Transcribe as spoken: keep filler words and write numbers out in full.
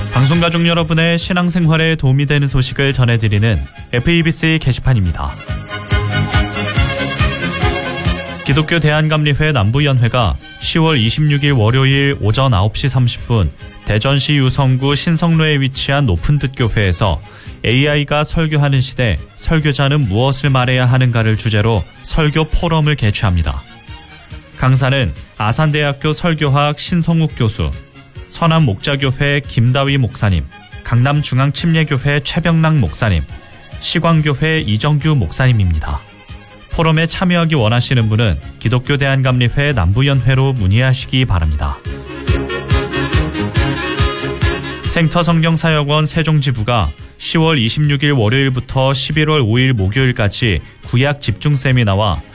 방송가족 여러분의 신앙생활에 도움이 되는 소식을 전해드리는 에프이비씨 게시판입니다. 기독교 대한감리회 남부연회가 시월 이십육일 월요일 오전 아홉 시 삼십 분 대전시 유성구 신성로에 위치한 높은뜻교회에서 에이아이가 설교하는 시대 설교자는 무엇을 말해야 하는가를 주제로 설교 포럼을 개최합니다. 강사는 아산대학교 설교학 신성욱 교수, 서남목자교회 김다위 목사님, 강남중앙침례교회 최병락 목사님, 시광교회 이정규 목사님입니다. 포럼에 참여하기 원하시는 분은 기독교 대한감리회 남부연회로 문의하시기 바랍니다. 생터성경사역원 세종지부가 시월 이십육일 월요일부터 십일월 오일 목요일까지 구약 집중세미나와